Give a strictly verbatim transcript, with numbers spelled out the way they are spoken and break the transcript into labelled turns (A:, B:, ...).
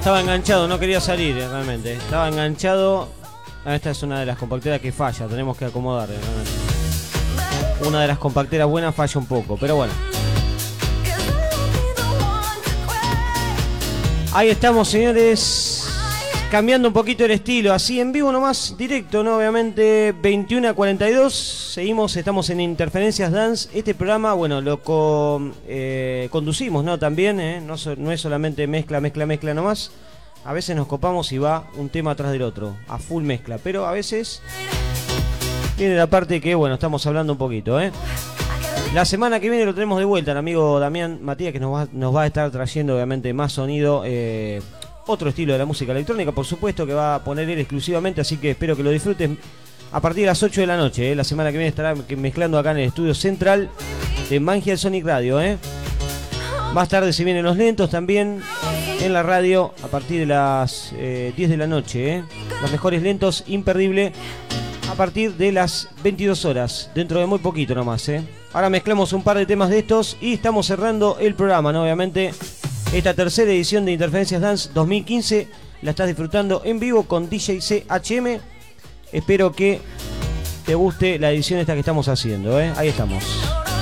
A: Estaba enganchado, no quería salir realmente. Estaba enganchado. Ah, esta es una de las compacteras que falla, tenemos que acomodar. Realmente. Una de las compacteras buenas falla un poco, pero bueno. Ahí estamos, señores. Cambiando un poquito el estilo, así en vivo nomás, directo, ¿no? Obviamente, veintiuno a cuarenta y dos. Seguimos, estamos en Interferencias Dance. Este programa, bueno, lo co eh, conducimos, ¿no? También, ¿eh? No, so no es solamente mezcla, mezcla, mezcla nomás. A veces nos copamos y va un tema atrás del otro, a full mezcla. Pero a veces viene la parte que, bueno, estamos hablando un poquito, ¿eh? La semana que viene lo tenemos de vuelta, el amigo Damián Matías, que nos va, nos va a estar trayendo, obviamente, más sonido. Eh, Otro estilo de la música electrónica, por supuesto, que va a poner él exclusivamente, así que espero que lo disfruten a partir de las ocho de la noche. ¿eh? La semana que viene estará mezclando acá en el estudio central de Mangia Sonic Radio. ¿eh? Más tarde se vienen los lentos también en la radio a partir de las eh, diez de la noche. ¿eh? Los mejores lentos, imperdible, a partir de las veintidós horas, dentro de muy poquito nomás. ¿eh? Ahora mezclamos un par de temas de estos y estamos cerrando el programa, ¿no? Obviamente. Esta tercera edición de Interferencias Dance dos mil quince la estás disfrutando en vivo con D J C H M. Espero que te guste la edición esta que estamos haciendo, ¿eh? Ahí estamos.